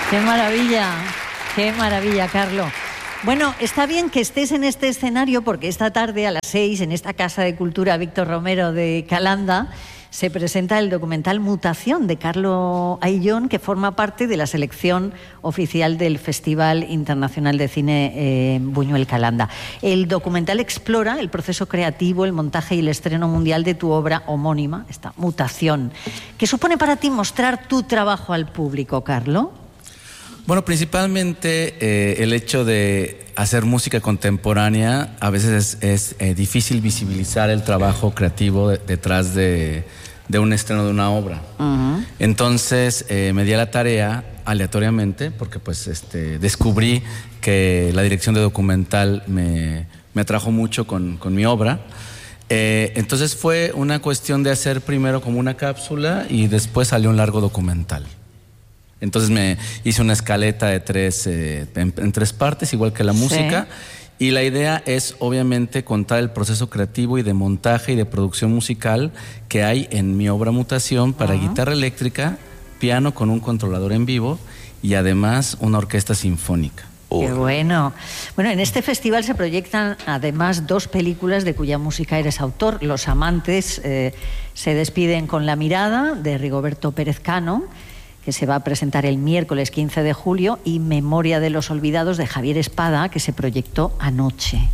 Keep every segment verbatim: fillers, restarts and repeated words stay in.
Qué maravilla, qué maravilla, Carlos. Bueno, está bien que estés en este escenario porque esta tarde a las seis en esta Casa de Cultura Víctor Romero de Calanda se presenta el documental Mutación de Carlos Ayllón, que forma parte de la selección oficial del Festival Internacional de Cine eh, Buñuel Calanda. El documental explora el proceso creativo, el montaje y el estreno mundial de tu obra homónima, esta Mutación. ¿Qué supone para ti mostrar tu trabajo al público, Carlos? Bueno, principalmente eh, el hecho de hacer música contemporánea, a veces es, es eh, difícil visibilizar el trabajo creativo de, detrás de, de un estreno de una obra. Uh-huh. Entonces eh, me di a la tarea aleatoriamente, porque pues este, descubrí que la dirección de documental me, me atrajo mucho con, con mi obra. Eh, entonces fue una cuestión de hacer primero como una cápsula y después salió un largo documental. Entonces me hice una escaleta de tres, eh, en, en tres partes, igual que la música. Sí. Y la idea es, obviamente, contar el proceso creativo y de montaje y de producción musical que hay en mi obra Mutación para uh-huh. guitarra eléctrica, piano con un controlador en vivo y además una orquesta sinfónica. Qué bueno. Bueno, en este festival se proyectan además dos películas de cuya música eres autor. Los amantes eh, se despiden con La mirada, de Rigoberto Pérez Cano, que se va a presentar el miércoles quince de julio, y Memoria de los olvidados, de Javier Espada, que se proyectó anoche.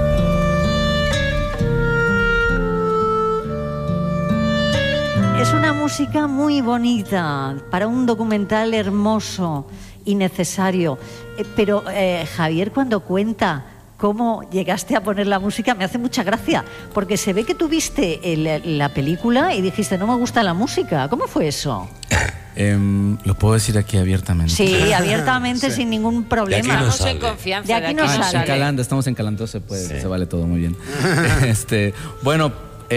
Es una música muy bonita para un documental hermoso y necesario. Eh, pero eh, Javier, cuando cuenta cómo llegaste a poner la música, me hace mucha gracia, porque se ve que tuviste el, la película y dijiste, no me gusta la música. ¿Cómo fue eso? Eh, lo puedo decir aquí abiertamente. Sí, abiertamente, sí. Sin ningún problema. De aquí no Estamos sale. en confianza. De aquí, de aquí no no sale. sale. En Calanda, estamos en Calanda, se puede, sí. se vale todo muy bien. este, bueno,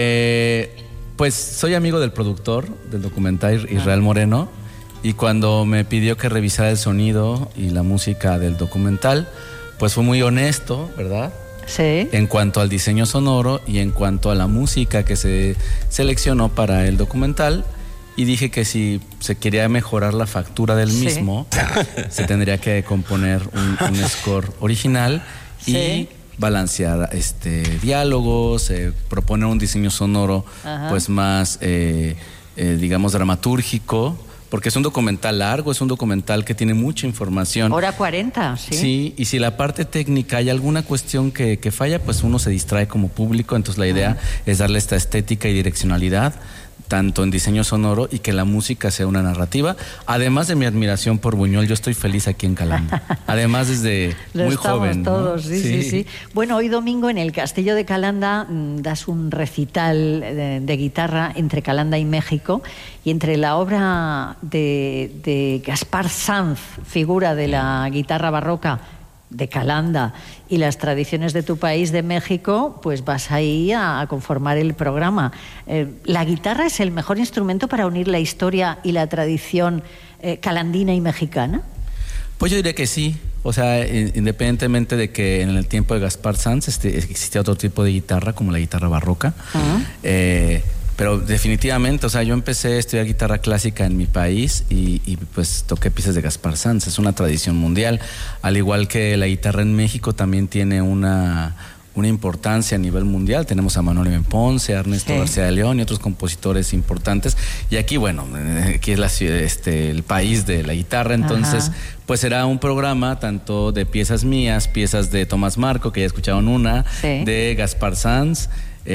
eh, pues soy amigo del productor del documental, Israel Moreno, y cuando me pidió que revisara el sonido y la música del documental, pues fue muy honesto, ¿verdad? Sí. En cuanto al diseño sonoro y en cuanto a la música que se seleccionó para el documental. Y dije que si se quería mejorar la factura del sí. mismo, se tendría que componer un, un score original y sí. balancear este, diálogos, eh, proponer un diseño sonoro Ajá. pues más, eh, eh, digamos, dramatúrgico. Porque es un documental largo, es un documental que tiene mucha información. Hora cuarenta, sí. Sí, y si la parte técnica hay alguna cuestión que, que falla, pues uno se distrae como público. Entonces la idea ah. es darle esta estética y direccionalidad, tanto en diseño sonoro y que la música sea una narrativa. Además de mi admiración por Buñuel, yo estoy feliz aquí en Calanda. Además desde Lo muy estamos joven. todos, ¿no? sí, sí, sí, sí. Bueno, hoy domingo en el Castillo de Calanda mmm, das un recital de, de guitarra entre Calanda y México, y entre la obra de, de Gaspar Sanz, figura de la guitarra barroca de Calanda, y las tradiciones de tu país, de México, pues vas ahí a, a conformar el programa. Eh, ¿La guitarra es el mejor instrumento para unir la historia y la tradición eh, calandina y mexicana? Pues yo diría que sí. O sea, independientemente de que en el tiempo de Gaspar Sanz este, existía otro tipo de guitarra, como la guitarra barroca. Uh-huh. eh, Pero definitivamente, o sea, yo empecé a estudiar guitarra clásica en mi país y, y pues toqué piezas de Gaspar Sanz. Es una tradición mundial. Al igual que la guitarra en México también tiene una, una importancia a nivel mundial. Tenemos a Manuel M. Ponce, a Ernesto sí. García de León y otros compositores importantes. Y aquí, bueno, aquí es la, este, el país de la guitarra. Entonces, Ajá. pues será un programa tanto de piezas mías, piezas de Tomás Marco, que ya escucharon una, sí. de Gaspar Sanz,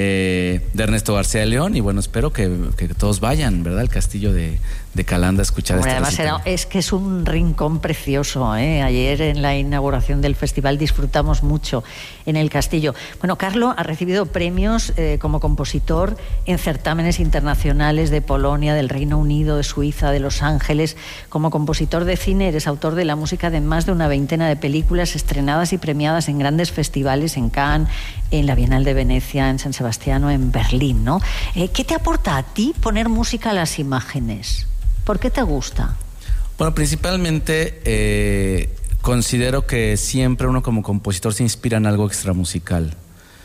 Eh, de Ernesto García de León, y bueno, espero que, que todos vayan, ¿verdad?, al Castillo de, de Calanda a escuchar Hombre, esta además era, es que es un rincón precioso, ¿eh? Ayer en la inauguración del festival disfrutamos mucho en el Castillo. Bueno, Carlos ha recibido premios eh, como compositor en certámenes internacionales de Polonia, del Reino Unido, de Suiza, de Los Ángeles. Como compositor de cine eres autor de la música de más de una veintena de películas estrenadas y premiadas en grandes festivales, en Cannes, en la Bienal de Venecia, en San Sebastián o en Berlín, ¿no? Eh, ¿Qué te aporta a ti poner música a las imágenes? ¿Por qué te gusta? Bueno, principalmente eh, considero que siempre uno como compositor se inspira en algo extramusical.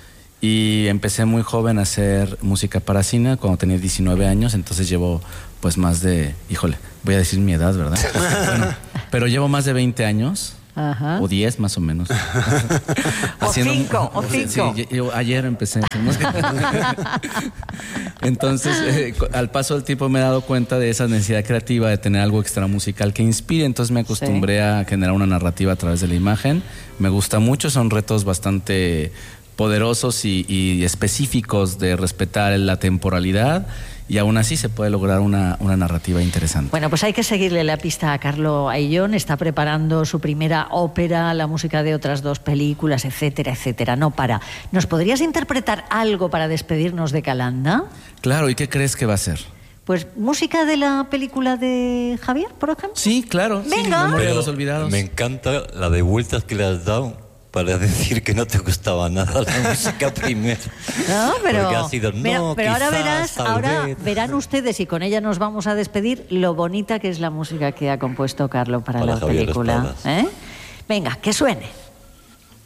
Y empecé muy joven a hacer música para cine cuando tenía diecinueve años, entonces llevo pues más de, híjole, voy a decir mi edad, ¿verdad? Bueno, pero llevo más de veinte años. Ajá. O diez más o menos. o cinco, o cinco. Sí, yo ayer empecé. Entonces, eh, al paso del tiempo me he dado cuenta de esa necesidad creativa de tener algo extramusical que inspire. Entonces me acostumbré sí. a generar una narrativa a través de la imagen. Me gusta mucho, son retos bastante poderosos y, y específicos de respetar la temporalidad. Y aún así se puede lograr una, una narrativa interesante. Bueno, pues hay que seguirle la pista a Carlo Ayllón. Está preparando su primera ópera, la música de otras dos películas, etcétera, etcétera. No para. ¿Nos podrías interpretar algo para despedirnos de Calanda? Claro, ¿y qué crees que va a ser? Pues música de la película de Javier, por ejemplo. Sí, claro. Venga. Sí, Memoria de los Olvidados. Me encanta la de vueltas que le has dado para decir que no te gustaba nada la música primero. No, pero, porque ha sido, no, pero, pero quizás, ahora verás, ahora vez. verán ustedes, y con ella nos vamos a despedir, lo bonita que es la música que ha compuesto Carlo para, para la Javier película. ¿Eh? Venga, que suene.